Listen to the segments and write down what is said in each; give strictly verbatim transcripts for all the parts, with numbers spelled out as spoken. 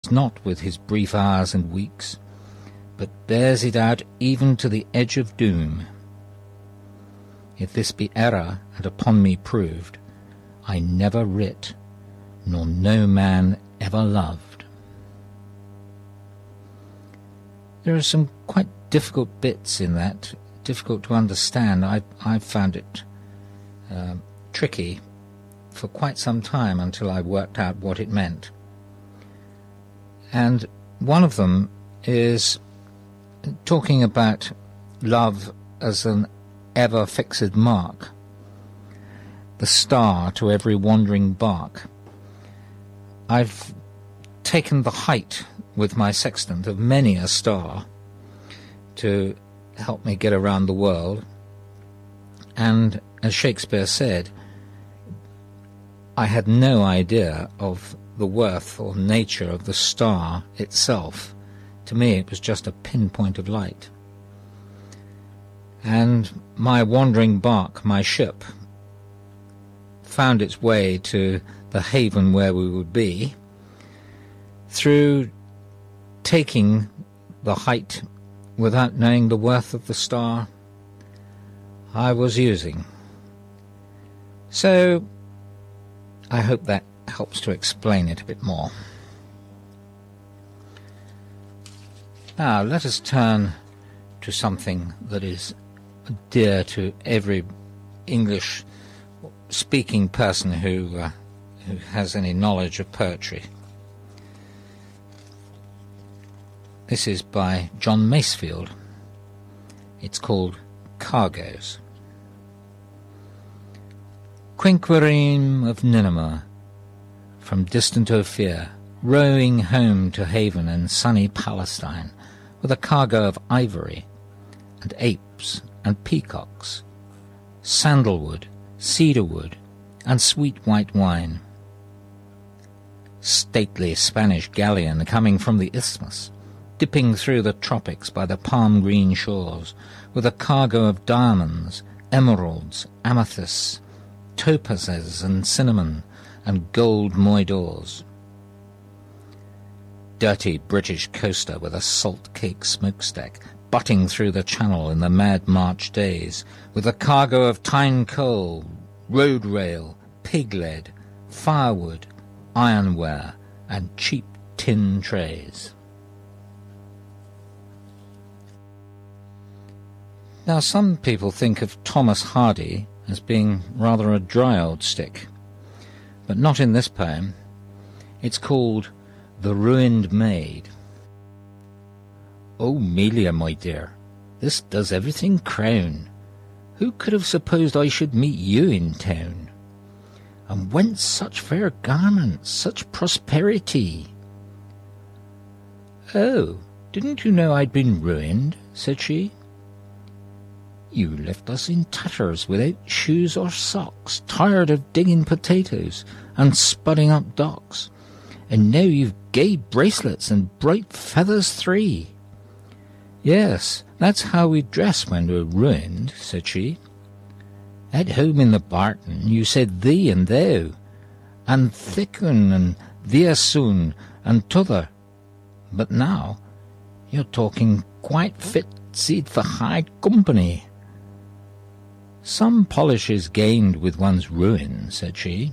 resteth not with his brief hours and weeks, but bears it out even to the edge of doom. If this be error, and upon me proved, I never writ, nor no man ever loved. There are some quite difficult bits in that, difficult to understand. I I found it uh, tricky for quite some time until I worked out what it meant. And one of them is talking about love as an ever-fixed mark, the star to every wandering bark. I've taken the height with my sextant of many a star to help me get around the world, and as Shakespeare said, I had no idea of the worth or nature of the star itself. To me it was just a pinpoint of light. And my wandering bark, my ship, found its way to the haven where we would be through taking the height without knowing the worth of the star I was using. So I hope that helps to explain it a bit more. Now let us turn to something that is dear to every English-speaking person who, uh, who has any knowledge of poetry. This is by John Masefield. It's called Cargoes. Quinquereme of Nineveh, from distant Ophir, rowing home to haven in sunny Palestine, with a cargo of ivory, and apes, and peacocks, sandalwood, cedarwood, and sweet white wine. Stately Spanish galleon coming from the isthmus, dipping through the tropics by the palm-green shores, with a cargo of diamonds, emeralds, amethysts, topazes and cinnamon, and gold moidores. Dirty British coaster with a salt cake smokestack, butting through the channel in the mad March days, with a cargo of tyne coal, road rail, pig lead, firewood, ironware, and cheap tin trays. Now some people think of Thomas Hardy as being rather a dry old stick, but not in this poem. It's called The Ruined Maid. "Oh, Melia, my dear, this does everything crown. Who could have supposed I should meet you in town? And whence such fair garments, such prosperity?" "Oh, didn't you know I'd been ruined?" said she. "You left us in tatters, without shoes or socks, tired of digging potatoes and spudding up docks, and now you've gay bracelets and bright feathers three." "Yes, that's how we dress when we're ruined," said she. "At home in the barton you said thee and thou, and thickun and theasun and t'other, but now you're talking quite fit seed for high company." "Some polish is gained with one's ruin," said she.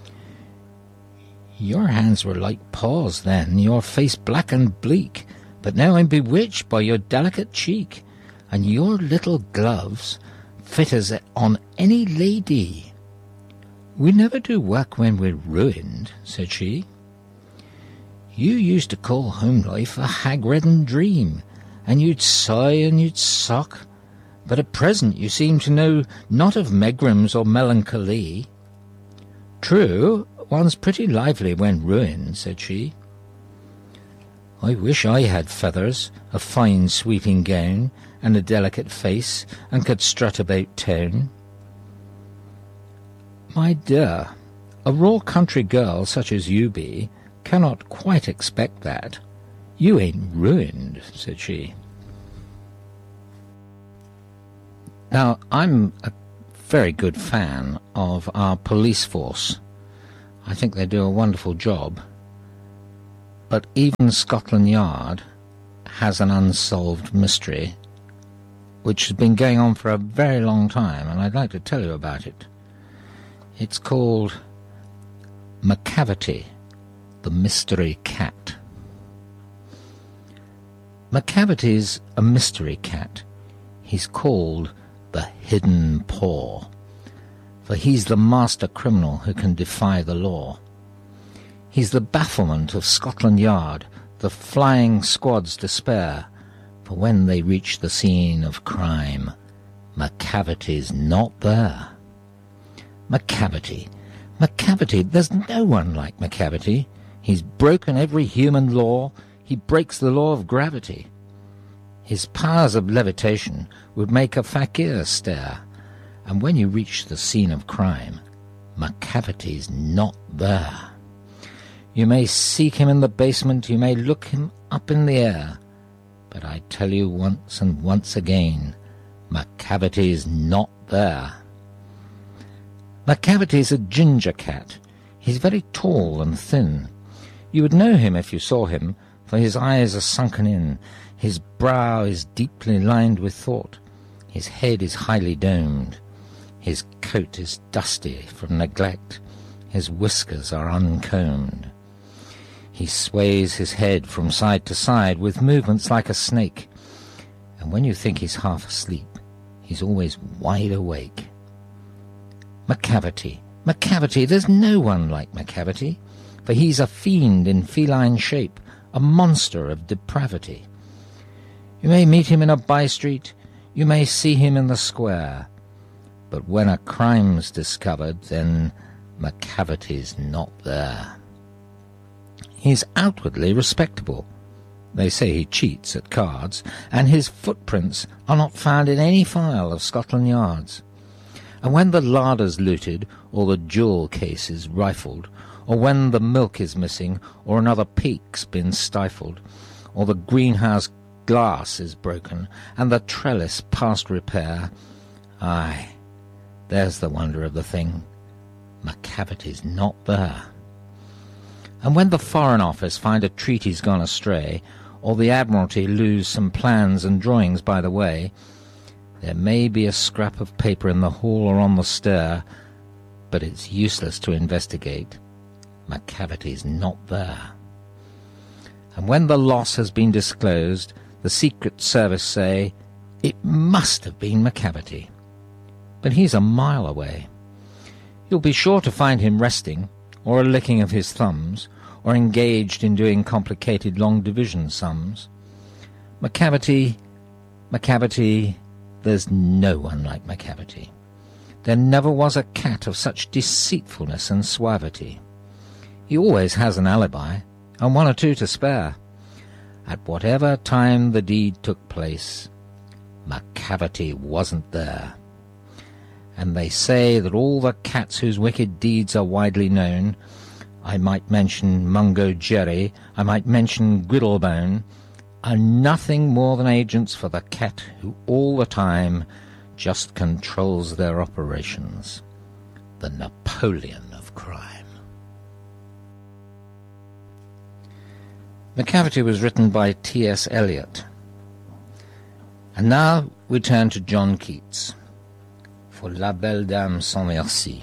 "Your hands were like paws then, your face black and bleak, but now I'm bewitched by your delicate cheek, and your little gloves fit as on any lady." "We never do work when we're ruined," said she. "You used to call home life a hag-ridden dream, and you'd sigh and you'd sock, but at present you seem to know not of megrims or melancholy." "True, one's pretty lively when ruined," said she. "I wish I had feathers, a fine sweeping gown, and a delicate face, and could strut about town." "My dear, a raw country girl such as you be cannot quite expect that. You ain't ruined," said she. Now, I'm a very good fan of our police force. I think they do a wonderful job. But even Scotland Yard has an unsolved mystery which has been going on for a very long time, and I'd like to tell you about it. It's called Macavity, the Mystery Cat. Macavity's a mystery cat. He's called the Hidden Paw, for he's the master criminal who can defy the law. He's the bafflement of Scotland Yard, the flying squad's despair, for when they reach the scene of crime, Macavity's not there. Macavity, Macavity, there's no one like Macavity. He's broken every human law. He breaks the law of gravity. His powers of levitation would make a fakir stare, and when you reach the scene of crime, Macavity's not there. You may seek him in the basement, you may look him up in the air, but I tell you once and once again, Macavity's not there. Macavity's a ginger cat. He's very tall and thin. You would know him if you saw him, for his eyes are sunken in, his brow is deeply lined with thought, his head is highly domed, his coat is dusty from neglect, his whiskers are uncombed. He sways his head from side to side with movements like a snake, and when you think he's half asleep, he's always wide awake. Macavity, Macavity, there's no one like Macavity, for he's a fiend in feline shape, a monster of depravity. You may meet him in a by-street, you may see him in the square, but when a crime's discovered, then Macavity's not there. He's outwardly respectable. They say he cheats at cards, and his footprints are not found in any file of Scotland Yard's. And when the larder's looted, or the jewel case is rifled, or when the milk is missing, or another peak's been stifled, or the greenhouse glass is broken, and the trellis past repair, aye, there's the wonder of the thing. Macavity's not there. And when the Foreign Office find a treaty's gone astray, or the Admiralty lose some plans and drawings by the way, there may be a scrap of paper in the hall or on the stair, but it's useless to investigate. Macavity's not there. And when the loss has been disclosed, the Secret Service say, it must have been Macavity. But he's a mile away. You'll be sure to find him resting, or a licking of his thumbs, or engaged in doing complicated long division sums. Macavity, Macavity, there's no one like Macavity. There never was a cat of such deceitfulness and suavity. He always has an alibi, and one or two to spare. At whatever time the deed took place, Macavity wasn't there. And they say that all the cats whose wicked deeds are widely known, I might mention Mungo Jerry, I might mention Griddlebone, are nothing more than agents for the cat who all the time just controls their operations. The Napoleon of crime. Macavity was written by T S Eliot. And now we turn to John Keats for La Belle Dame sans Merci.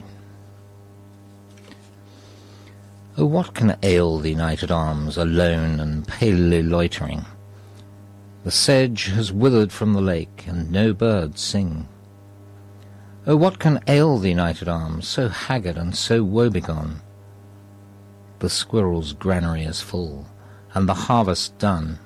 Oh, what can ail thee, knight-at-arms, alone and palely loitering? The sedge has withered from the lake, and no birds sing. Oh, what can ail thee, knight-at-arms, so haggard and so woebegone? The squirrel's granary is full, and the harvest done.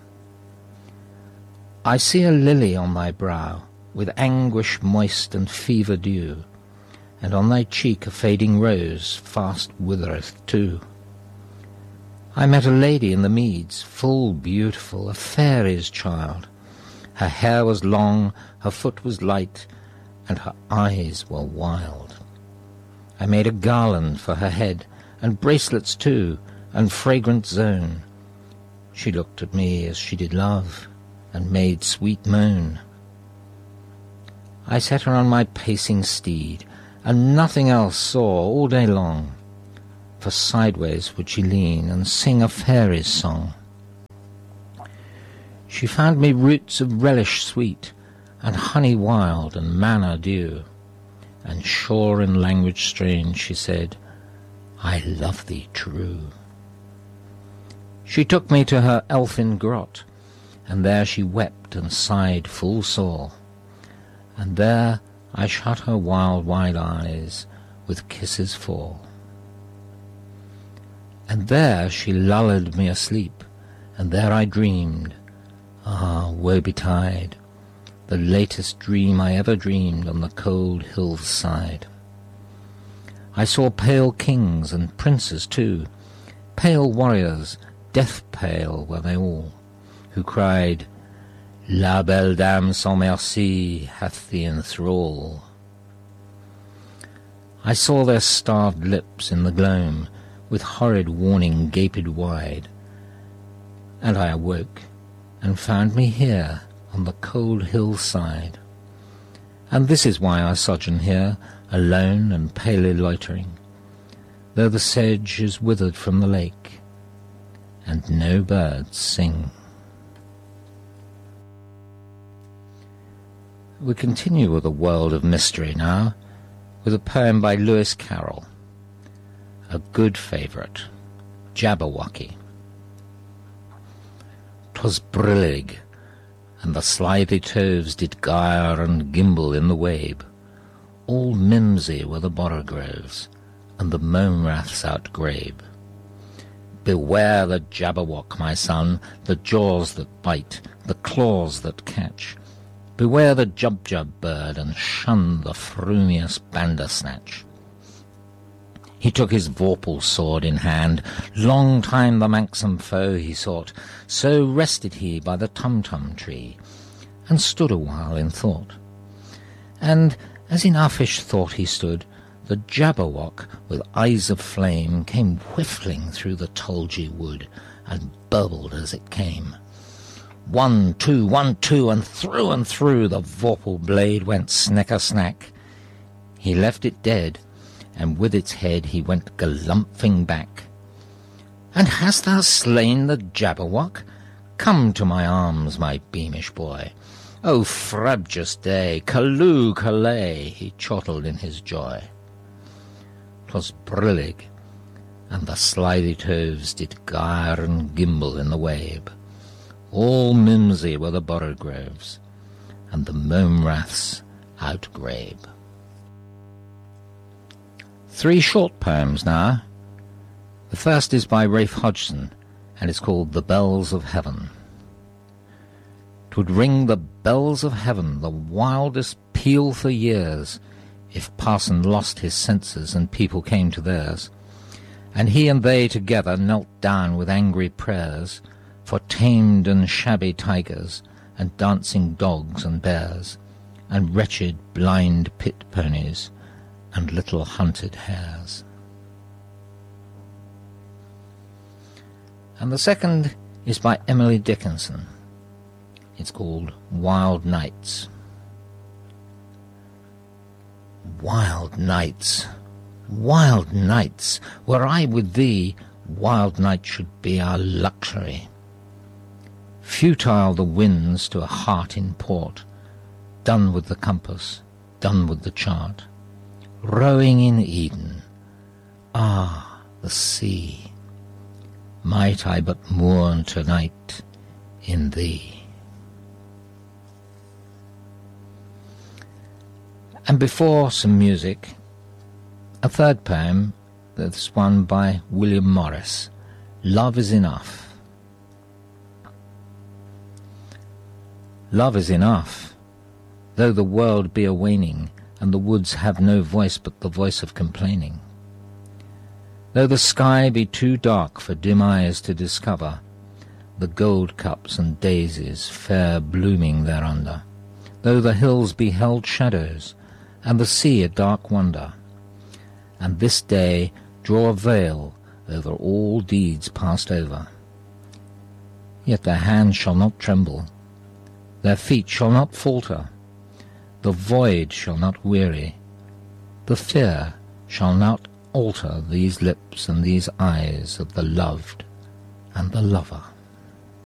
I see a lily on thy brow, with anguish moist and fever dew, and on thy cheek a fading rose fast withereth too. I met a lady in the meads, full beautiful, a fairy's child. Her hair was long, her foot was light, and her eyes were wild. I made a garland for her head, and bracelets too, and fragrant zone. She looked at me as she did love, and made sweet moan. I set her on my pacing steed, and nothing else saw all day long. for sideways would she lean and sing a fairy's song. She found me roots of relish sweet, and honey wild and manna dew, and sure in language strange she said, I love thee true. She took me to her elfin grot, and there she wept and sighed full sore, and there I shut her wild wide eyes with kisses four. And there she lulled me asleep, and there I dreamed, ah, woe betide, the latest dream I ever dreamed on the cold hill's side. I saw pale kings and princes too, pale warriors, death pale were they all, who cried, La belle dame sans merci hath thee in thrall. I saw their starved lips in the gloam, with horrid warning gaped wide, and I awoke, and found me here on the cold hillside. And this is why I sojourn here, alone and palely loitering, though the sedge is withered from the lake, and no birds sing. We continue with a world of mystery now, with a poem by Lewis Carroll, a good favourite, Jabberwocky. 'Twas brillig, and the slithy toves did gyre and gimble in the wabe. All mimsy were the borogoves, and the mome raths outgrabe. Beware the Jabberwock, my son, the jaws that bite, the claws that catch. Beware the Jubjub bird, and shun the frumious Bandersnatch. He took his vorpal sword in hand, long time the manxome foe he sought, so rested he by the tumtum tree, and stood a while in thought. And as in uffish thought he stood, the Jabberwock, with eyes of flame, came whiffling through the tulgey wood, and burbled as it came. One, two, one, two, and through and through the vorpal blade went snecker-snack. He left it dead, and with its head he went galumphing back. And hast thou slain the Jabberwock? Come to my arms, my beamish boy. O frabjous day, calloo, callay, he chortled in his joy. 'Twas brillig, and the slithy toves did gyre and gimble in the wabe. All mimsy were the borogoves, and the mome raths outgrabe. Three short poems now. The first is by Rafe Hodgson, and it's called The Bells of Heaven. 'Twould ring the bells of heaven, the wildest peal for years, if parson lost his senses and people came to theirs, and he and they together knelt down with angry prayers for tamed and shabby tigers, and dancing dogs and bears, and wretched blind pit ponies, and little hunted hares. And the second is by Emily Dickinson. It's called Wild Nights. Wild nights, wild nights, were I with thee, wild nights should be our luxury. Futile the winds to a heart in port, done with the compass, done with the chart, rowing in Eden. Ah, the sea! Might I but mourn to-night in thee. And before some music, a third poem, that's one by William Morris, Love is Enough. Love is enough, though the world be a-waning, and the woods have no voice but the voice of complaining. Though the sky be too dark for dim eyes to discover, the gold cups and daisies fair blooming thereunder, though the hills be held shadows, and the sea a dark wonder, and this day draw a veil over all deeds passed over, yet their hands shall not tremble, their feet shall not falter, the void shall not weary, the fear shall not alter these lips and these eyes of the loved and the lover.